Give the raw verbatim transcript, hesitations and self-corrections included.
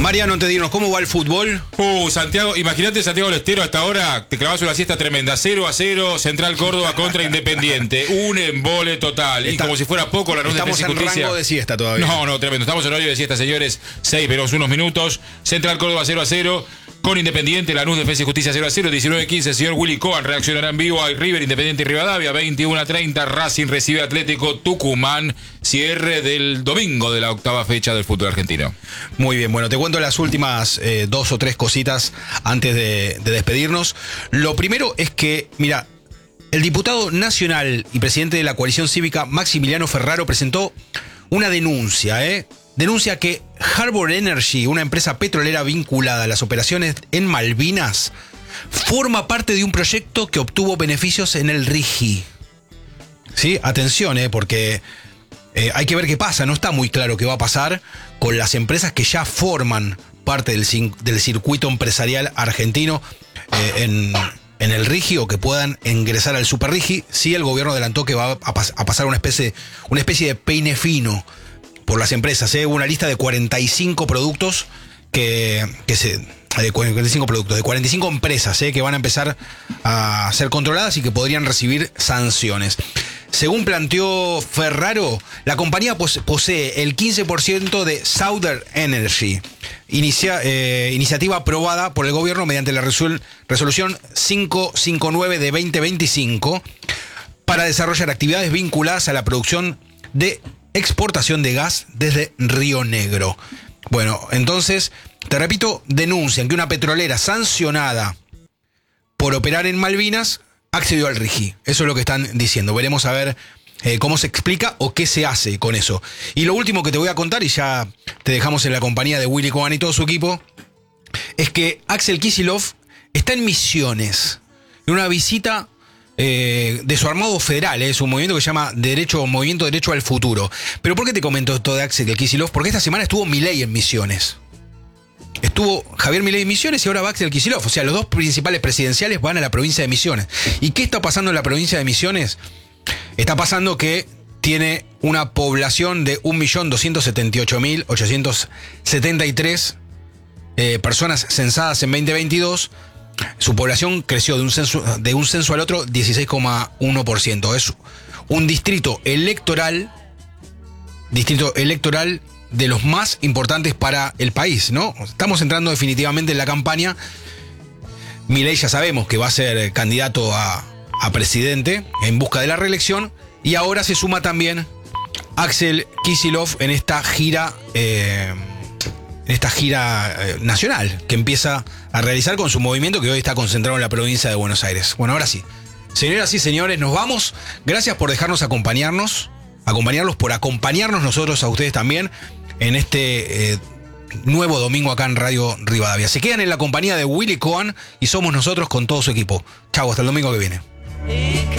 Mariano, te dinos, ¿cómo va el fútbol? Uh, Santiago, imagínate Santiago del Estero hasta ahora, te clavas una siesta tremenda, cero a cero, Central Córdoba contra Independiente, un embole total, Está, y como si fuera poco la N U S Defensa y Justicia. Estamos en rango de siesta todavía. No, no, tremendo, estamos en horario de siesta, señores, seis menos unos minutos, Central Córdoba cero a cero, con Independiente, la N U S Defensa y Justicia cero a cero, diecinueve quince, señor Willy Cohen reaccionará en vivo a River, Independiente y Rivadavia, veintiuno a treinta, Racing recibe Atlético Tucumán, cierre del domingo de la octava fecha del fútbol argentino. Muy bien, bueno, te cuento las últimas eh, dos o tres cositas antes de, de despedirnos. Lo primero es que, mira, el diputado nacional y presidente de la coalición cívica, Maximiliano Ferraro, presentó una denuncia, ¿eh? Denuncia que Harbour Energy, una empresa petrolera vinculada a las operaciones en Malvinas, forma parte de un proyecto que obtuvo beneficios en el R I G I. ¿Sí? Atención, ¿eh? Porque eh, hay que ver qué pasa. No está muy claro qué va a pasar con las empresas que ya forman parte del, del circuito empresarial argentino eh, en, en el R I G I o que puedan ingresar al Super R I G I. Sí, el gobierno adelantó que va a, pas a pasar una especie, una especie de peine fino por las empresas, ¿eh? Una lista de cuarenta y cinco productos que, que se... de cuarenta y cinco productos, de cuarenta y cinco empresas, ¿eh? Que van a empezar a ser controladas y que podrían recibir sanciones. Según planteó Ferraro, la compañía posee el quince por ciento de Southern Energy, inicia, eh, iniciativa aprobada por el gobierno mediante la resol, resolución quinientos cincuenta y nueve de veinte veinticinco para desarrollar actividades vinculadas a la producción de exportación de gas desde Río Negro. Bueno, entonces, te repito, denuncian que una petrolera sancionada por operar en Malvinas accedió al R I G I. Eso es lo que están diciendo. Veremos a ver eh, cómo se explica o qué se hace con eso. Y lo último que te voy a contar, y ya te dejamos en la compañía de Willy Cohen y todo su equipo, es que Axel Kicillof está en Misiones, en una visita eh, de su armado federal, es eh, un movimiento que se llama Derecho, Movimiento Derecho al Futuro. Pero ¿por qué te comento esto de Axel Kicillof? Porque esta semana estuvo Milei en Misiones. Estuvo Javier Milei en Misiones y ahora va Axel Kicillof. O sea, los dos principales presidenciales van a la provincia de Misiones. ¿Y qué está pasando en la provincia de Misiones? Está pasando que tiene una población de un millón doscientos setenta y ocho mil ochocientos setenta y tres eh, personas censadas en veinte veintidós. Su población creció de un censo, de un censo al otro dieciséis coma uno por ciento. Es un distrito electoral, distrito electoral de los más importantes para el país, ¿no? Estamos entrando definitivamente en la campaña. Milei ya sabemos que va a ser candidato a, a presidente en busca de la reelección, y ahora se suma también Axel Kicillof en esta gira eh, en esta gira eh, nacional que empieza a realizar con su movimiento, que hoy está concentrado en la provincia de Buenos Aires. Bueno, ahora sí, señoras y señores, nos vamos. Gracias por dejarnos acompañarnos acompañarlos, por acompañarnos nosotros a ustedes también en este eh, nuevo domingo acá en Radio Rivadavia. Se quedan en la compañía de Willy Cohen y somos nosotros con todo su equipo. Chau, hasta el domingo que viene.